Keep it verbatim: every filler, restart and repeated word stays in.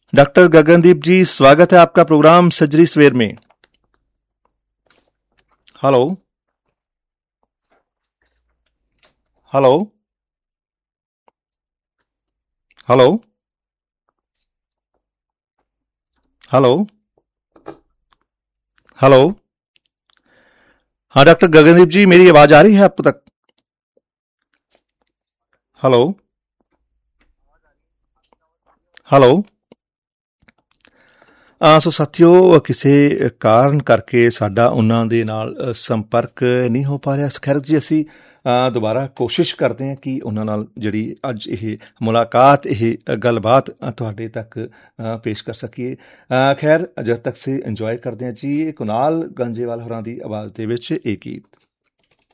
Doctor Gagandeep जी, स्वागत है आपका प्रोग्राम सजरी सवेर में। Hello hello hello hello hello. हाँ डॉक्टर गगनदीप जी, मेरी आवाज आ रही है आप तक? Hello hello. ਅ, ਸੋ ਸਾਥੀਓ, ਕਿਸੇ ਕਾਰਨ ਕਰਕੇ ਸਾਡਾ ਉਹਨਾਂ ਦੇ ਨਾਲ ਅ, ਸੰਪਰਕ ਨਹੀਂ ਹੋ ਪਾ ਰਿਹਾ। ਖੈਰ ਜੀ, ਅਸੀਂ ਅ, ਦੁਬਾਰਾ ਕੋਸ਼ਿਸ਼ ਕਰਦੇ ਹਾਂ ਕਿ ਉਹਨਾਂ ਨਾਲ ਜਿਹੜੀ ਅੱਜ ਇਹ ਮੁਲਾਕਾਤ, ਇਹ ਗੱਲਬਾਤ ਅ, ਤੁਹਾਡੇ ਤੱਕ ਅ, ਪੇਸ਼ ਕਰ ਸਕੀਏ। ਅ, ਖੈਰ, ਜਦ ਤੱਕ ਸੇ ਇੰਜੋਏ ਕਰਦੇ ਹਾਂ ਜੀ ਕੁਨਾਲ ਗੰਜੇਵਾਲ ਹੋਰਾਂ ਦੀ ਆਵਾਜ਼ ਦੇ ਵਿੱਚ ਇਹ ਗੀਤ।